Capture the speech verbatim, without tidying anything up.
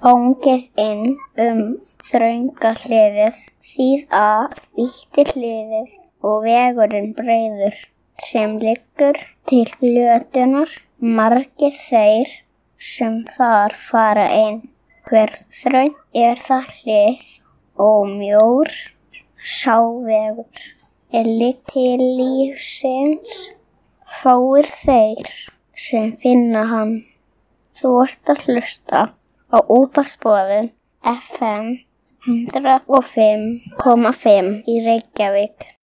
Fangið inn um þrönga hliðið, þýð að vítti hliðið og vegurinn breiður sem liggur til glötunar, margir þeir sem þar fara inn. Hver þröng er það hlið og mjór sá vegur er ligg til lífsins, fáir þeir sem finna hann. Þú ert að hlusta á útvarpsboðun F M hundrað og fimm komma fimm í Reykjavík.